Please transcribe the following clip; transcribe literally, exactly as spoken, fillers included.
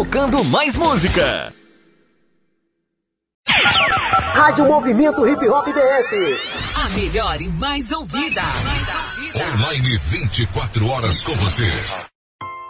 tocando mais música. Rádio Movimento Hip Hop D F. A melhor e mais ouvida. Online vinte e quatro horas com você.